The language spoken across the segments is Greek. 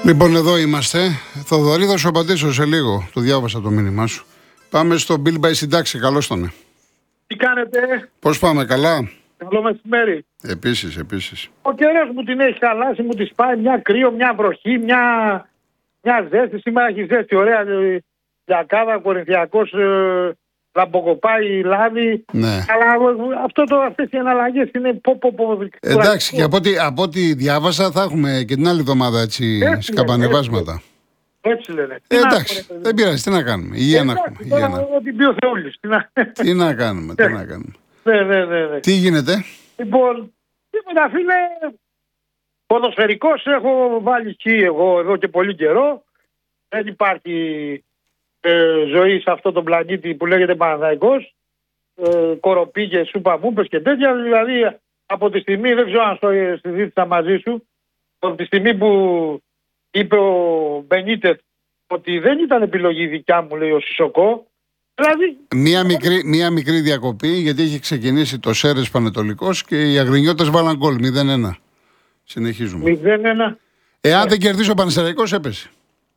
Λοιπόν, εδώ είμαστε. Θοδωρή, θα σου απαντήσω σε λίγο. Το διάβασα το μήνυμά σου. Πάμε στο Bill by συντάξη. Καλώς τον. Τι κάνετε? Πώς πάμε, καλά? Καλό μεσημέρι. Επίσης. Ο καιρός μου την έχει χαλάσει, μου τη σπάει μια κρύο, μια βροχή, μια ζέστη. Σήμερα έχει ζέστη, ωραία Λιακάδα, Κορινθιακός, Λαμποκοπάει, Λάδι. Ναι. Αλλά αυτές οι εναλλαγές είναι Εντάξει, και από ό,τι διάβασα θα έχουμε και την άλλη εβδομάδα έτσι σκαμπανεβάσματα. Έτσι λένε. Εντάξει, δεν πειράζει, τι να κάνουμε. Υγεία να έχουμε. Ό,τι πει ο Θεούλης. Τι να κάνουμε. Ναι. Τι γίνεται? Λοιπόν, τίποτα φίλε, ποδοσφαιρικός έχω βάλει χ εγώ εδώ και πολύ καιρό. Δεν υπάρχει ζωή σε αυτό τον πλανήτη που λέγεται Παναθηναϊκός. Κοροπή και σούπα μούπες και τέτοια. Δηλαδή από τη στιγμή, δεν ξέρω αν το συζήτησα μαζί σου, από τη στιγμή που είπε ο Μπενίτεθ ότι δεν ήταν επιλογή δικιά μου, λέει ο Σισοκό. Δηλαδή, μία μικρή διακοπή, γιατί είχε ξεκινήσει το Σέρες Πανετολικός και οι Αγρινιώτες βάλαν γκολ 0-1. Συνεχίζουμε. 0-1. Εάν δεν κερδίσει ο Πανσεραϊκός, έπεσε.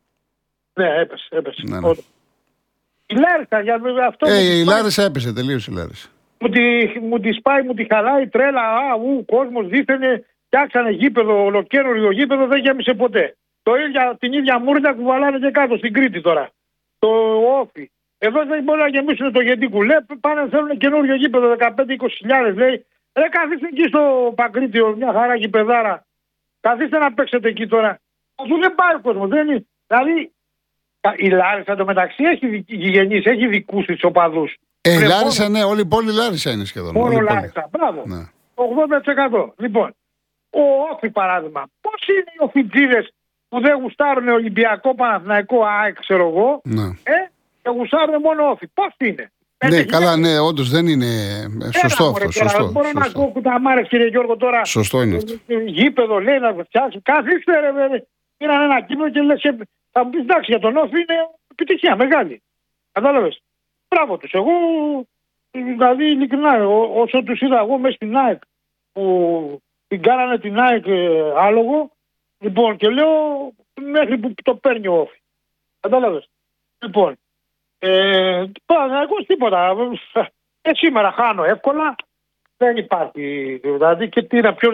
Ναι, έπεσε. Ναι. Η Λάρισα, για αυτό. Η Λάρισα έπεσε, τελείως η Λάρισα. Μου τη σπάει, μου τη χαλάει, τρέλα. Κόσμος δίθενε, φτιάξανε γήπεδο, ολοκαίριο γήπεδο, δεν γέμισε ποτέ. Την ίδια μούρδα κουβαλάνε και κάτω στην Κρήτη τώρα. Το Όφι. Εδώ δεν μπορεί να γεμίσουν το Γεντίκου. Λέει, πάνε θέλουν καινούριο γήπεδο 15-20 λέει. Καθίστε εκεί στο Παγκρίτιο, μια χαρά γηπεδάρα. Καθίστε να παίξετε εκεί τώρα. Αφού δεν πάει ο κόσμος. Δηλαδή, η Λάρισα εντωμεταξύ έχει γηγενείς, έχει δικούς της οπαδούς. Η Λάρισα, ναι, όλη η πόλη Λάρισα είναι σχεδόν. Μόνο Λάρισα, μπράβο. Ναι. 80%. Λοιπόν, ο Όφι παράδειγμα. Πώς είναι οι οφιτζίδες που δεν γουστάρουν Ολυμπιακό, Παναθηναϊκό, ΑΕΚ, ξέρω εγώ. Ναι. Και γουστάρουν μόνο Όφι. Πώς είναι? Ναι, καλά, ναι, όντως δεν είναι σωστό αυτό. Σωστό. Μπορώ να ακούω κουταμάρες, κύριε Γιώργο, τώρα. Σωστό είναι αυτό. Γήπεδο λέει να φτιάξει. Καθίστε, ρε βέβαια. Πήραν ένα κείμενο και λες, θα μου πεις εντάξει, για τον Όφι είναι επιτυχία μεγάλη. Κατάλαβες. Μπράβο τους. Εγώ, δηλαδή, ειλικρινά, όσο τους είδα εγώ μέσα στην ΑΕΚ, που την κάνανε την ΑΕΚ άλογο, λοιπόν, και λέω μέχρι που το παίρνει ο Όφι. Κατάλαβες. Λοιπόν, εγώ τίποτα. Σήμερα χάνω εύκολα. Δεν υπάρχει. Δηλαδή, και τι να, ποιος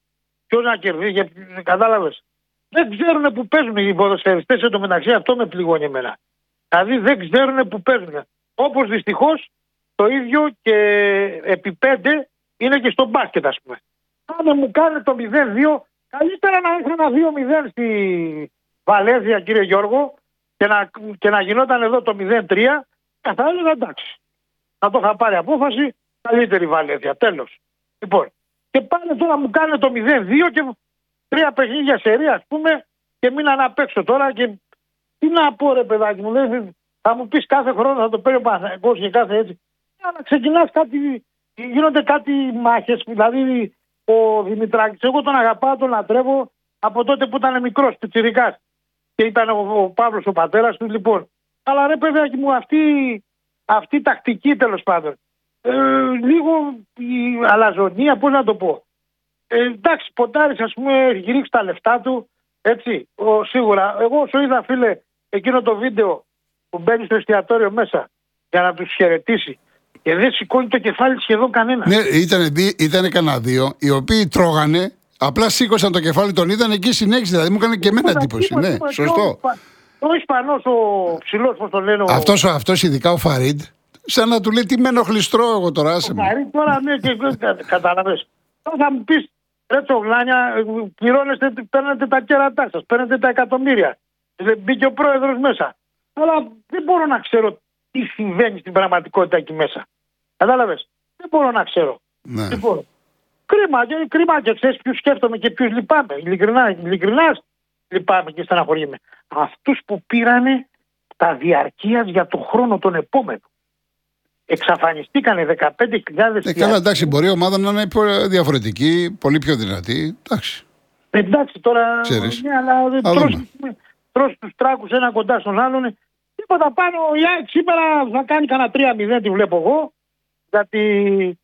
να κερδίσει. Κατάλαβες. Δεν ξέρουν που παίζουν οι ποδοσφαιριστές εντωμεταξύ. Αυτό με πληγώνει εμένα. Δηλαδή δεν ξέρουν που παίζουν. Όπως δυστυχώς το ίδιο και επί 5 είναι και στο μπάσκετ, ας πούμε. Αν μου κάνει το 0-2, καλύτερα να έχει ένα 2-0 στη Βαλένθια, κύριε Γιώργο, και να γινόταν εδώ το 0-3, θα έλεγα εντάξει. Θα το είχα πάρει απόφαση, καλύτερη Βαλένθια. Τέλος. Λοιπόν, και πάνε τώρα μου κάνει το 0-2 και 3 παιχνίδια σερί, ας πούμε, και μείνα να παίξω τώρα. Και τι να πω, ρε παιδάκι μου, θα μου πεις κάθε χρόνο θα το παίρνει ο Παναθηναϊκός και κάθε έτσι. Να ξεκινάς κάτι, γίνονται κάτι μάχες. Δηλαδή ο Δημητράκης, εγώ τον αγαπάω, τον λατρεύω από τότε που ήταν μικρός, πιτσιρικάς. Και ήταν ο Παύλος ο πατέρας του, λοιπόν. Αλλά ρε παιδάκι μου, αυτή η τακτική τέλος πάντων. Λίγο η αλαζονία, πώς να το πω. Εντάξει, Ποντάρης, ας πούμε, έχει ρίξει τα λεφτά του. Έτσι, σίγουρα. Εγώ όσο είδα, φίλε, εκείνο το βίντεο που μπαίνει στο εστιατόριο μέσα για να τους χαιρετήσει και δεν σηκώνει το κεφάλι σχεδόν κανένα. Ναι, ήταν κανένα δύο οι οποίοι τρώγανε, απλά σήκωσαν το κεφάλι, τον είδαν εκεί, συνέχισε. Δηλαδή μου έκανε και εμένα εντύπωση. Ναι, σωστό. Ο Ισπανός, ο ψηλός, πώς το λένε. Αυτός ειδικά ο Φαρίντ, σαν να του λέει τι μένω χλιστρό εγώ τώρα. Ο Φαρίντ τώρα, ναι, και κατάλαβες. Θα μου πεις, ρε τσογλάνια, πληρώνεστε, παίρνετε τα κέρατά σας, παίρνετε τα εκατομμύρια. Μπήκε ο πρόεδρος μέσα. Αλλά δεν μπορώ να ξέρω τι συμβαίνει στην πραγματικότητα εκεί μέσα. Κατάλαβες. Δεν μπορώ να ξέρω. Ναι. Λοιπόν, κρίμα και ξέρεις ποιους σκέφτομαι και ποιους λυπάμαι. Ειλικρινά λυπάμαι και στεναχωριέμαι. Αυτούς που πήρανε τα διαρκείας για τον χρόνο τον επόμενο. Εξαφανιστήκανε 15.000. Καλά, εντάξει, μπορεί η ομάδα να είναι διαφορετική, πολύ πιο δυνατή. Εντάξει τώρα. Ξέρεις. Ναι, αλλά τρως τους τράκους ένα κοντά στον άλλον. Τίποτα πάνω. Η ΑΕΚ σήμερα θα κάνει κανένα 3-0, τη βλέπω εγώ. Γιατί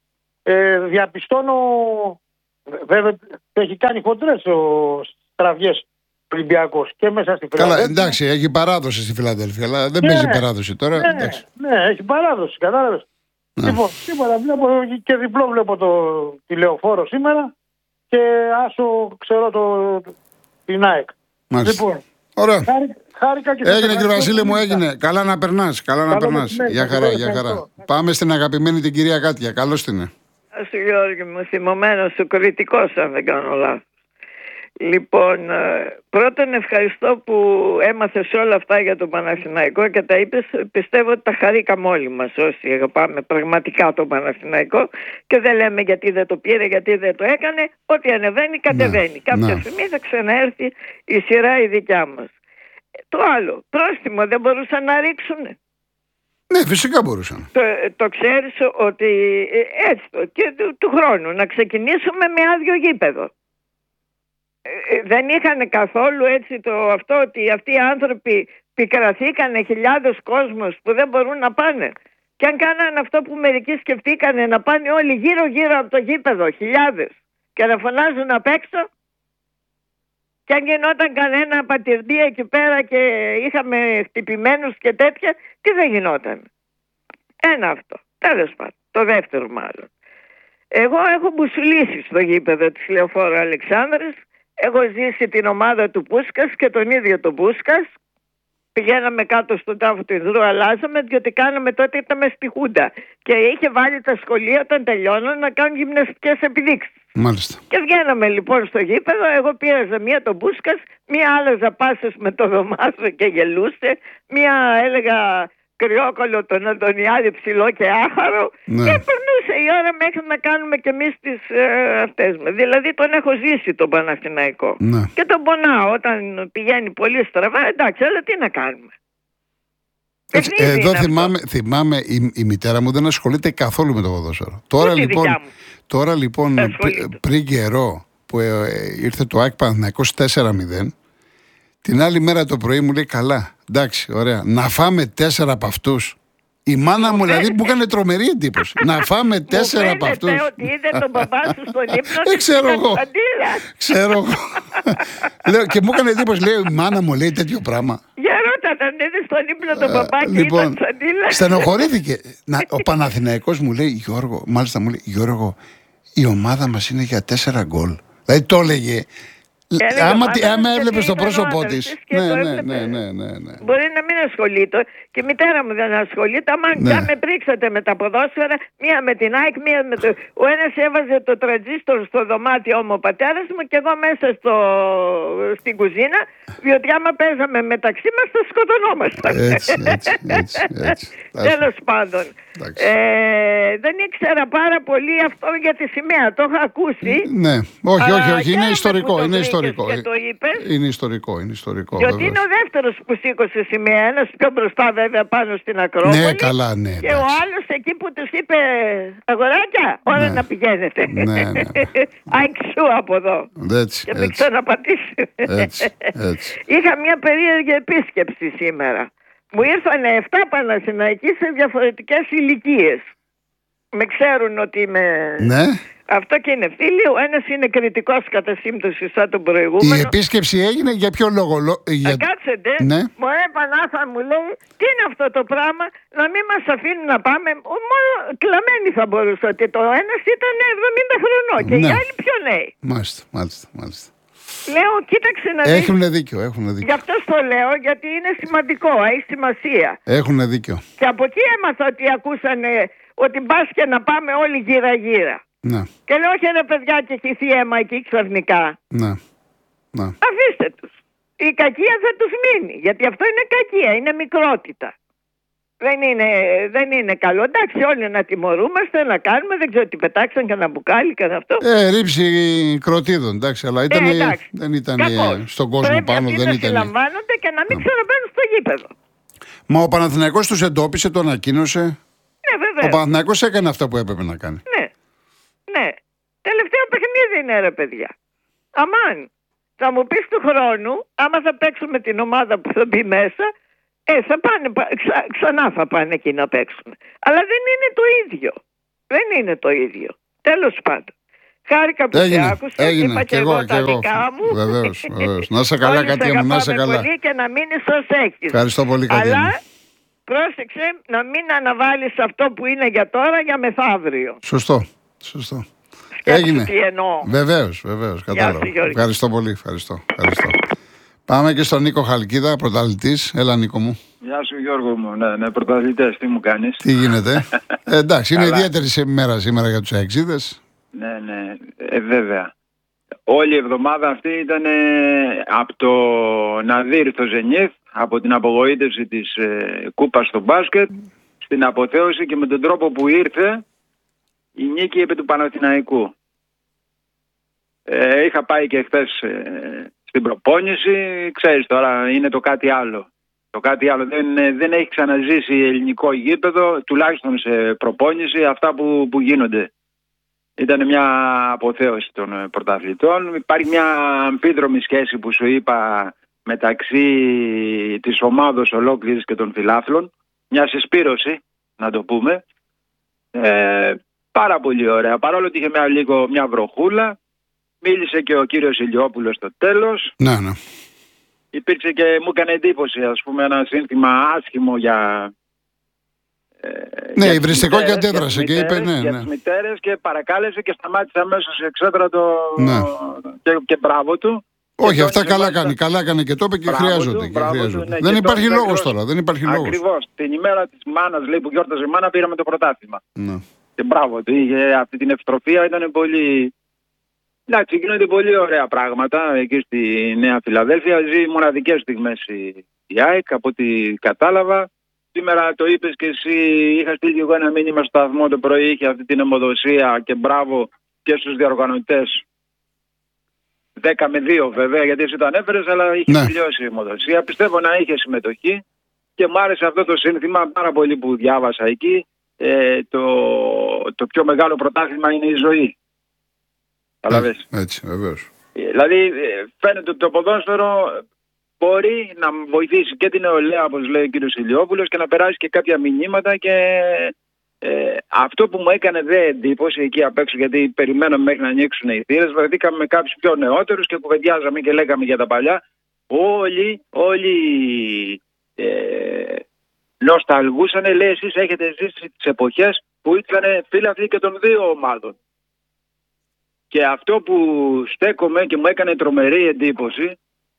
διαπιστώνω. Βέβαια έχει κάνει χοντρές ο Στραβιές Ολυμπιακός και μέσα στη Καλά, Φιλαδέλφια. εντάξει, έχει παράδοση στη Φιλαδέλφια, αλλά δεν παίζει παράδοση τώρα. Ναι, έχει παράδοση, κατάλαβες. Λοιπόν, σήμερα βλέπω και διπλό βλέπω τη Λεωφόρο σήμερα και άσο ξέρω την ΑΕΚ. Λοιπόν, ωραία. Χάρηκα και έγινε κύριε Βασίλη μου, έγινε. Καλά να περνάς, καλά να περνάς. Για χαρά, για χαρά. Πάμε στην αγαπημένη την κυρία Κάτια. Καλώς την είναι. Σου Γιώργη μου, θυμωμένος σου, κριτικός αν δεν κάνω λάθος. Λοιπόν, πρώτον ευχαριστώ που έμαθες όλα αυτά για τον Παναθηναϊκό και τα είπες. Πιστεύω ότι τα χαρήκαμε όλοι μας όσοι αγαπάμε πραγματικά τον Παναθηναϊκό και δεν λέμε γιατί δεν το πήρε, γιατί δεν το έκανε. Ό,τι ανεβαίνει κατεβαίνει. Κάποια στιγμή θα ξαναέρθει η σειρά η δικιά μας. Το άλλο, πρόστιμο δεν μπορούσαν να ρίξουν. Ναι, φυσικά μπορούσαν. Το ξέρεις ότι έτσι και του χρόνου να ξεκινήσουμε με άδειο γήπεδο. Δεν είχαν καθόλου έτσι αυτό ότι αυτοί οι άνθρωποι πικραθήκανε χιλιάδες κόσμος που δεν μπορούν να πάνε. Και αν κάνανε αυτό που μερικοί σκεφτήκανε να πάνε όλοι γύρω από το γήπεδο, χιλιάδες, και να φωνάζουν απ' έξω, και αν γινόταν κανένα πατηρντή εκεί πέρα και είχαμε χτυπημένους και τέτοια, τι δεν γινόταν. Ένα αυτό. Τέλος πάντων. Το δεύτερο μάλλον. Εγώ έχω μπουσουλήσει στο γήπεδο της Λεωφόρου Αλεξάνδρας. Έχω ζήσει την ομάδα του Πούσκας και τον ίδιο τον Πούσκας. Πηγαίναμε κάτω στον τάφο του Ινδρού, αλλάζαμε, διότι κάναμε τότε ήταν στη Χούντα. Και είχε βάλει τα σχολεία όταν τελειώναν να κάνουν γυμναστικές επιδείξεις. Μάλιστα. Και βγαίναμε λοιπόν στο γήπεδο, εγώ πήραζα μία τον Πούσκας, μία άλλαζα πάσες με το Δωμάσο και γελούσε, μία έλεγα κρυόκολο τον Αντωνιάδη ψηλό και άχαρο, και περνούσε η ώρα μέχρι να κάνουμε κι εμείς τις αυτές μας. Δηλαδή τον έχω ζήσει τον Παναθηναϊκό. Και τον πονάω όταν πηγαίνει πολύ στραβά, εντάξει, αλλά τι να κάνουμε. Εδώ θυμάμαι η μητέρα μου δεν ασχολείται καθόλου με το ποδόσφαιρο. Τώρα λοιπόν πριν καιρό που ήρθε το ΑΕΚ Παναθηναϊκός 4-0, την άλλη μέρα το πρωί μου λέει καλά, εντάξει, ωραία, να φάμε 4 από αυτούς. Η μάνα μου δηλαδή μου έκανε τρομερή εντύπωση. Να φάμε 4 από αυτούς. Μου ότι είδε τον παπά σου στον ύπνο. Ξέρω εγώ. Ξέρω εγώ. Και μου έκανε εντύπωση, λέει η μάνα μου λέει τέτοιο πράγμα. Για ρώτα, τον είδε στον ύπνο τον παπά και λοιπόν, ήταν σαντίλα. Στενοχωρήθηκε. Ο Παναθηναϊκός μου λέει Γιώργο, μάλιστα μου λέει Γιώργο, η ομάδα μας είναι για 4 γκολ. Δηλαδή το έλεγε. Άμα έβλεπε το πρόσωπό τη. Ναι. Μπορεί να μην ασχολείται. Και η μητέρα μου δεν ασχολείται. Αν με πρίξατε με τα ποδόσφαιρα, μία με την ΑΕΚ, μία με το. Ο ένας έβαζε το τραντζίστορ στο δωμάτιό μου ο πατέρας μου και εγώ μέσα στην κουζίνα. Διότι άμα παίζαμε μεταξύ μας θα σκοτωνόμασταν. Έτσι. Τέλος πάντων. Δεν ήξερα πάρα πολύ αυτό για τη σημαία. Το είχα ακούσει. Ναι, όχι. Είναι ιστορικό. Και το είπες. Είναι ιστορικό. Γιατί είναι ο δεύτερος που σήκωσε σημαία. Ένας πιο μπροστά βέβαια πάνω στην Ακρόπολη. Ναι, καλά, ναι. Και ο άλλος εκεί που τους είπε αγοράκια, ώρα να πηγαίνετε. Ναι. Αϊξού από εδώ. Έτσι, και μην ξαναπατήσει. Έτσι. Είχα μια περίεργη επίσκεψη σήμερα. Μου ήρθανε 7 Παναθηναϊκοί σε διαφορετικές ηλικίες. Με ξέρουν ότι είμαι... Ναι. Αυτό και είναι φίλοι. Ο ένας είναι κριτικός κατά σύμπτωση σαν τον προηγούμενο. Η επίσκεψη έγινε για ποιο λόγο? Κάτσετε. Ναι. Μωρέ Πανάθα μου λέει, τι είναι αυτό το πράγμα, να μην μας αφήνουν να πάμε. Μόνο κλαμμένοι θα μπορούσε ότι το ένας ήταν 70 χρονών και οι άλλοι πιο νέοι. Μάλιστα. Λέω, κοίταξε να δεις. Έχουν δίκιο. Γι' αυτό το λέω, γιατί είναι σημαντικό, έχει σημασία. Έχουν δίκιο. Και από εκεί έμαθα ότι ακούσανε ότι μπας και να πάμε όλοι γύρα-γύρα. Ναι. Και λέω, όχι ρε παιδιά, και χυθεί αίμα εκεί ξαφνικά. Ναι. Αφήστε τους. Η κακία θα τους μείνει. Γιατί αυτό είναι κακία, είναι μικρότητα. Δεν είναι καλό. Εντάξει, όλοι να τιμωρούμαστε, να κάνουμε. Δεν ξέρω τι πετάξαν, κανένα μπουκάλι, κανένα αυτό. Ρήψη κροτίδων, εντάξει, αλλά δεν ήταν στον κόσμο πρέπει πάνω. Δεν ήταν. Να συλλαμβάνονται και να μην ξαναμπαίνουν στο γήπεδο. Μα ο Παναθηναϊκός τους εντόπισε, το ανακοίνωσε. Ναι, βέβαια. Ο Παναθηναϊκός έκανε αυτά που έπρεπε να κάνει. Ναι. Τελευταίο παιχνίδι είναι, ρε παιδιά. Αμάν. Θα μου πεις του χρόνου, άμα θα παίξουμε την ομάδα που θα μπει μέσα, θα πάνε, ξανά θα πάνε εκεί να παίξουν. Αλλά δεν είναι το ίδιο. Τέλος πάντων. Χάρηκα που σε άκουσα. Έγινε. Είπα και εγώ τα δικά μου. Βεβαίως. Να σε καλά, Κατία μου, να σε καλά. Πολύ και να μείνεις ως έχεις. Ευχαριστώ πολύ, Κατία. Αλλά πρόσεξε να μην αναβάλεις αυτό που είναι για τώρα για μεθαύριο. Σωστό. Έγινε. Τι εννοώ. Βεβαίως. Κατάλαβα. Ευχαριστώ πολύ. Ευχαριστώ. Πάμε και στον Νίκο Χαλκίδα, πρωταθλητής. Έλα, Νίκο μου. Γεια σου, Γιώργο μου. Ναι, πρωταθλητές, τι μου κάνεις? Τι γίνεται? Εντάξει, είναι ιδιαίτερη μέρα σήμερα για τους αεξίδες. Ναι, βέβαια. Όλη η εβδομάδα αυτή ήταν από το Ναδύρ στο Ζενίθ, από την απογοήτευση της κούπας στο μπάσκετ, στην αποθέωση και με τον τρόπο που ήρθε η νίκη επί του Παναθηναϊκού. Είχα πάει και χθες στην προπόνηση, ξέρεις τώρα είναι το κάτι άλλο. Το κάτι άλλο δεν έχει ξαναζήσει ελληνικό γήπεδο, τουλάχιστον σε προπόνηση, αυτά που γίνονται. Ήταν μια αποθέωση των πρωταθλητών. Υπάρχει μια αμφίδρομη σχέση που σου είπα μεταξύ της ομάδος ολόκληρης και των φιλάθλων. Μια συσπήρωση, να το πούμε. Πάρα πολύ ωραία. Παρόλο ότι είχε μια βροχούλα, μίλησε και ο κύριος Ηλιόπουλος στο τέλος. Ναι. Υπήρξε και μου έκανε εντύπωση, ας πούμε, ένα σύνθημα άσχημο για... Ναι, υβριστικό και αντέδρασε και είπε για τις μητέρες και παρακάλεσε και σταμάτησε αμέσως εξέδρατο και μπράβο του. Όχι, αυτά καλά κάνει. Καλά έκανε και το είπε και χρειάζονται. Ναι, δεν υπάρχει λόγος τώρα. Ακριβώς. Την ημέρα της μάνας, λέει, που γιόρταζε η μάνα, πήραμε το πρωτάθλημα. Ναι. Και μπράβο του. Αυτή την ευστροφία ήταν πολύ... Εντάξει, γίνονται πολύ ωραία πράγματα εκεί στη Νέα Φιλαδέλφια. Ζει μοναδικές στιγμές η ΑΕΚ, από ό,τι κατάλαβα. Σήμερα το είπες και εσύ, είχα στείλει εγώ ένα μήνυμα στο σταθμό το πρωί, είχε αυτή την αιμοδοσία και μπράβο και στους διοργανωτές. 10 με 2 βέβαια, γιατί εσύ το ανέφερες, αλλά είχε τελειώσει η αιμοδοσία. Πιστεύω να είχε συμμετοχή και μου άρεσε αυτό το σύνθημα πάρα πολύ που διάβασα εκεί. Το πιο μεγάλο πρωτάθλημα είναι η ζωή. Έτσι, βεβαίως. Δηλαδή φαίνεται ότι το ποδόσφαιρο μπορεί να βοηθήσει και την νεολαία, όπως λέει ο κύριος Ηλιόπουλος, και να περάσει και κάποια μηνύματα. Και αυτό που μου έκανε εντύπωση εκεί απ' έξω, γιατί περιμέναμε μέχρι να ανοίξουν οι θύρες, βρεθήκαμε με κάποιους πιο νεότερους και κουβεντιάζαμε και λέγαμε για τα παλιά. Όλοι νοσταλγούσανε, λέει, εσείς έχετε ζήσει τις εποχές που ήταν φίλαθλοι και των δύο ομάδων. Και αυτό που στέκομαι και μου έκανε τρομερή εντύπωση,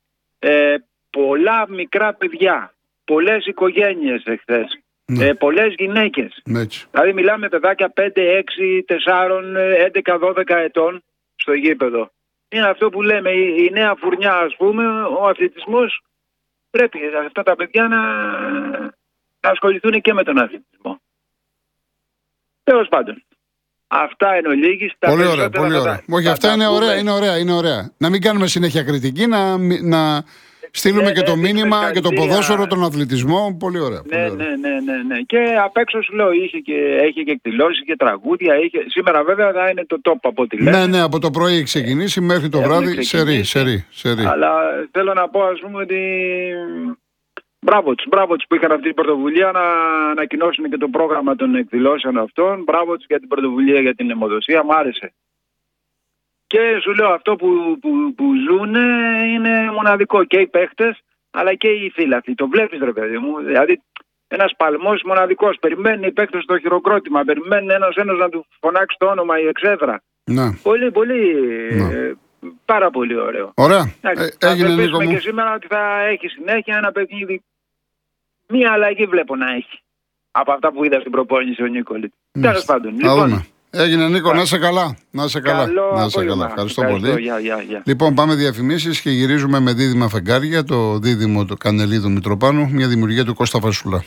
πολλά μικρά παιδιά, πολλές οικογένειες εχθές, πολλές γυναίκες. Δηλαδή μιλάμε παιδάκια 5, 6, 4, 11, 12 ετών στο γήπεδο. Είναι αυτό που λέμε, η νέα φουρνιά, ας πούμε, ο αθλητισμός. Πρέπει αυτά τα παιδιά να ασχοληθούν και με τον αθλητισμό. Τέλος πάντων. Αυτά εν ολίγης. Πολύ ωραία, πολύ ωραία. Όχι, αυτά είναι ωραία. Να μην κάνουμε συνέχεια κριτική, να στείλουμε και το μήνυμα και το ποδόσφαιρο, τον αθλητισμό. Πολύ ωραία. Ναι. Και απ' έξω σου λέω, έχει και εκδηλώσεις και τραγούδια. Σήμερα βέβαια θα είναι το top από ό,τι λέμε. Ναι, από το πρωί έχει ξεκινήσει μέχρι το βράδυ. Σερί. Αλλά θέλω να πω, ας πούμε, ότι μπράβο τους που είχαν αυτή την πρωτοβουλία να ανακοινώσουν και το πρόγραμμα των εκδηλώσεων αυτών. Μπράβο τους για την πρωτοβουλία για την αιμοδοσία, μου άρεσε. Και σου λέω, αυτό που ζουν είναι μοναδικό, και οι παίχτες αλλά και οι φίλαθλοι. Το βλέπεις, ρε παιδί μου, δηλαδή ένας παλμός μοναδικός. Περιμένει οι παίχτες στο χειροκρότημα, περιμένει ένας να του φωνάξει το όνομα, η εξέδρα. Ναι. Πολύ, πάρα πολύ ωραίο. Ωραία. Θα ελπίσουμε και σήμερα ότι θα έχει συνέχεια ένα παιχνίδι. Μία αλλαγή βλέπω να έχει από αυτά που είδα στην προπόνηση ο Νίκολη. Τέλος πάντων. Λοιπόν, έγινε, Νίκο, να είσαι καλά. Ευχαριστώ πολύ. Γεια. Λοιπόν, πάμε διαφημίσεις και γυρίζουμε με δίδυμα φεγγάρια. Το δίδυμο του Κανελίδου Μητροπάνου, μια δημιουργία του Κώστα Φασούλα.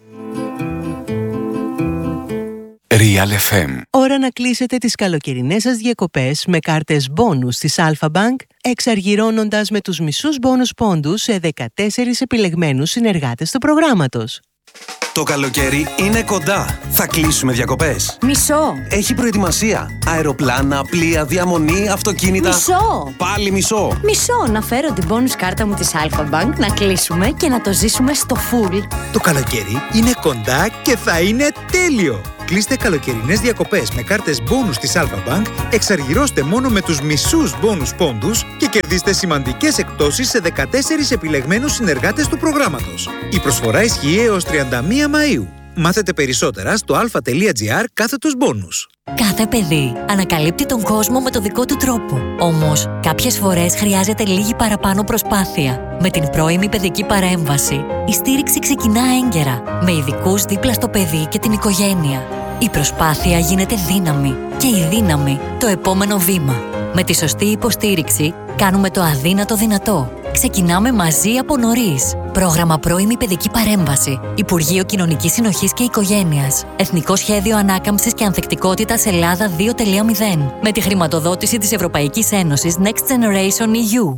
Real FM. Ώρα να κλείσετε τις καλοκαιρινές σας διακοπές με κάρτες μπόνους της Alpha Bank, εξαργυρώνοντας με τους μισούς μπόνους πόντους σε 14 επιλεγμένους συνεργάτες του προγράμματος. Το καλοκαίρι είναι κοντά. Θα κλείσουμε διακοπές. Μισό. Έχει προετοιμασία. Αεροπλάνα, πλοία, διαμονή, αυτοκίνητα. Μισό. Πάλι μισό. Μισό. Να φέρω την bonus κάρτα μου της Alpha Bank, να κλείσουμε και να το ζήσουμε στο full. Το καλοκαίρι είναι κοντά και θα είναι τέλειο. Κλείστε καλοκαιρινές διακοπές με κάρτες bonus της Alpha Bank, εξαργυρώστε μόνο με τους μισούς bonus πόντους και κερδίστε σημαντικές εκπτώσεις σε 14 επιλεγμένους συνεργάτες του προγράμματος. Η προσφορά ισχύει έως 31 Μαΐου. Μάθετε περισσότερα στο alpha.gr/bonus. Κάθε παιδί ανακαλύπτει τον κόσμο με το δικό του τρόπο. Όμως, κάποιες φορές χρειάζεται λίγη παραπάνω προσπάθεια. Με την πρώιμη παιδική παρέμβαση, η στήριξη ξεκινά έγκαιρα, με ειδικούς δίπλα στο παιδί και την οικογένεια. Η προσπάθεια γίνεται δύναμη και η δύναμη το επόμενο βήμα. Με τη σωστή υποστήριξη, κάνουμε το αδύνατο δυνατό. Ξεκινάμε μαζί από νωρίς. Πρόγραμμα Πρώιμη Παιδική Παρέμβαση. Υπουργείο Κοινωνικής Συνοχής και Οικογένειας. Εθνικό Σχέδιο Ανάκαμψης και Ανθεκτικότητας Ελλάδα 2.0. Με τη χρηματοδότηση της Ευρωπαϊκής Ένωσης Next Generation EU.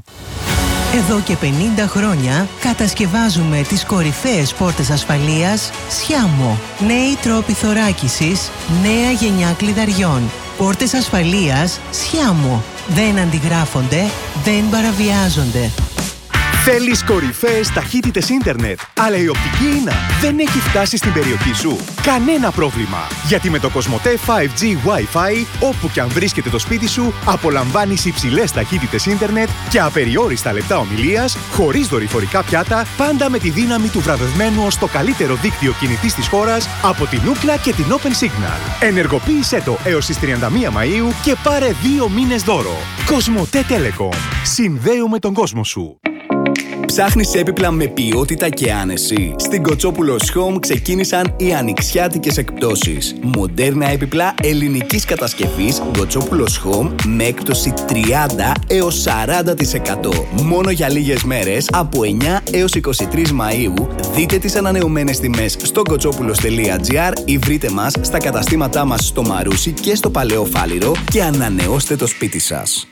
Εδώ και 50 χρόνια κατασκευάζουμε τις κορυφαίες πόρτες ασφαλείας Sciamo. Νέοι τρόποι θωράκισης, νέα γενιά κλειδαριών. Πόρτες ασφαλείας Sciamo. Δεν αντιγράφονται, δεν παραβιάζονται. Θέλεις κορυφαίες ταχύτητες ίντερνετ, αλλά η οπτική ίνα δεν έχει φτάσει στην περιοχή σου? Κανένα πρόβλημα! Γιατί με το Cosmote 5G Wi-Fi, όπου και αν βρίσκεται το σπίτι σου, απολαμβάνεις υψηλές ταχύτητες ίντερνετ και απεριόριστα λεπτά ομιλίας, χωρίς δορυφορικά πιάτα, πάντα με τη δύναμη του βραβευμένου ως το καλύτερο δίκτυο κινητής της χώρας από την Ookla και την Open Signal. Ενεργοποίησέ το έως τις 31 Μαΐου και πάρε 2 μήνες δώρο. Cosmote Telecom. Συνδέουμε τον κόσμο σου. Ψάχνεις έπιπλα με ποιότητα και άνεση? Στην Κοτσόπουλος Home ξεκίνησαν οι ανοιξιάτικες εκπτώσεις. Μοντέρνα έπιπλα ελληνικής κατασκευής Κοτσόπουλος Home με έκπτωση 30 έως 40%. Μόνο για λίγες μέρες από 9 έως 23 Μαΐου. Δείτε τις ανανεωμένες τιμές στο κοτσόπουλος.gr ή βρείτε μας στα καταστήματά μας στο Μαρούσι και στο Παλαιό Φάληρο και ανανεώστε το σπίτι σας.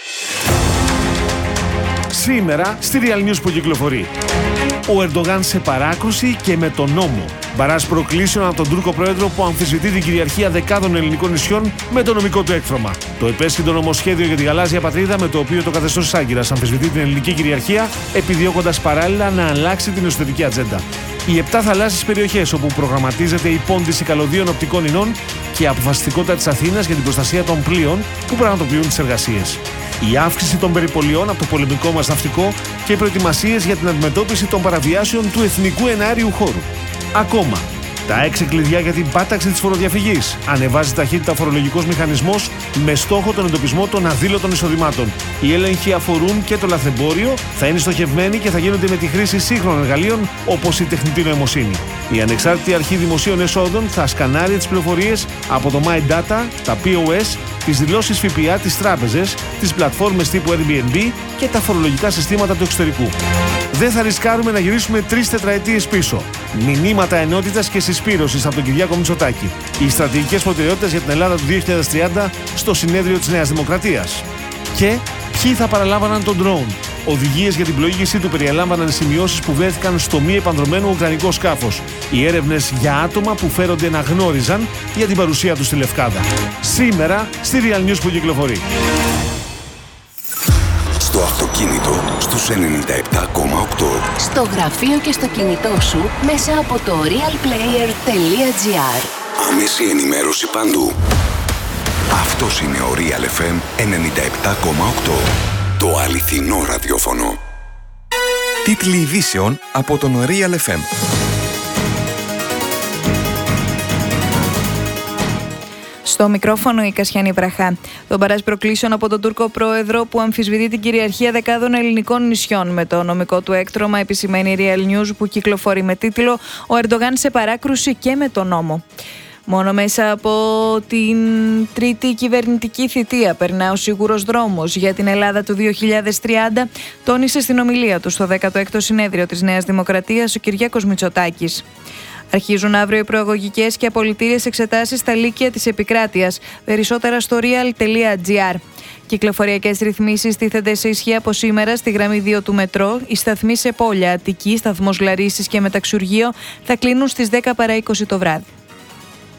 Σήμερα στη Real News που κυκλοφορεί. Ο Ερντογάν σε παράκρουση και με τον νόμο. Μπαράζ προκλήσεων από τον Τούρκο πρόεδρο που αμφισβητεί την κυριαρχία δεκάδων ελληνικών νησιών με το νομικό του έκφρομα. Το επέσχυντο νομοσχέδιο για τη γαλάζια πατρίδα, με το οποίο το καθεστώς της Άγκυρας αμφισβητεί την ελληνική κυριαρχία, επιδιώκοντας παράλληλα να αλλάξει την εσωτερική ατζέντα. Οι 7 θαλάσσιες περιοχές όπου προγραμματίζεται η πόντιση καλωδίων οπτικών ινών και η αποφασιστικότητα της Αθήνας για την προστασία των πλοίων που πραγματοποιούν τις εργασίες. Η αύξηση των περιπολιών από το πολεμικό μας ναυτικό και οι προετοιμασίες για την αντιμετώπιση των παραβιάσεων του εθνικού εναέριου χώρου. Ακόμα, τα 6 κλειδιά για την πάταξη της φοροδιαφυγής. Ανεβάζει ταχύτητα ο φορολογικός μηχανισμός με στόχο τον εντοπισμό των αδήλωτων εισοδημάτων. Οι έλεγχοι αφορούν και το λαθρεμπόριο, θα είναι στοχευμένοι και θα γίνονται με τη χρήση σύγχρονων εργαλείων όπως η τεχνητή νοημοσύνη. Η Ανεξάρτητη Αρχή Δημοσίων Εσόδων θα σκανάρει τις πληροφορίες από το My Data, τα POS, τις δηλώσεις ΦΠΑ, τις τράπεζες, τις πλατφόρμες τύπου Airbnb και τα φορολογικά συστήματα του εξωτερικού. Δεν θα ρισκάρουμε να γυρίσουμε 3 τετραετίες πίσω. Μηνύματα ενότητας και συσπήρωσης από τον Κυριάκο Μητσοτάκη. Οι στρατηγικές προτεραιότητες για την Ελλάδα του 2030 στο συνέδριο της Νέας Δημοκρατίας. Και ποιοι θα παραλάμβαναν τον drone. Οδηγίες για την πλοήγησή του περιέλαμβαναν σημειώσεις που βρέθηκαν στο μη επανδρωμένο ουκρανικό σκάφος. Οι έρευνες για άτομα που φέρονται να γνώριζαν για την παρουσία του στη Λευκάδα. Σήμερα στη Real News που κυκλοφορεί. Στο αυτοκίνητο στους 97,8. Στο γραφείο και στο κινητό σου μέσα από το realplayer.gr. Άμεση ενημέρωση παντού. Αυτός είναι ο Real FM 97,8. Το αληθινό ραδιόφωνο. Τίτλοι ειδήσεων από τον Real FM. Στο μικρόφωνο η Κασιανή Βραχά. Το μπαράζ προκλήσεων από τον Τούρκο πρόεδρο που αμφισβητεί την κυριαρχία δεκάδων ελληνικών νησιών με το νομικό του έκτρωμα, επισημαίνει η Real News που κυκλοφορεί με τίτλο «Ο Ερντογάν σε παράκρουση και με τον νόμο». Μόνο μέσα από την τρίτη κυβερνητική θητεία περνά ο σίγουρος δρόμος για την Ελλάδα του 2030, τόνισε στην ομιλία του στο 16ο συνέδριο της Νέας Δημοκρατίας ο Κυριάκος Μητσοτάκης. Αρχίζουν αύριο οι προαγωγικές και απολυτήριες εξετάσεις στα λύκεια της επικράτειας, περισσότερα στο real.gr. Κυκλοφοριακές ρυθμίσεις τίθενται σε ισχύ από σήμερα στη γραμμή 2 του μετρό. Οι σταθμοί σε Πόλια, Αττική, σταθμός Λαρίσης και Μεταξουργείο θα κλείνουν στις 10 παρά 20 το βράδυ.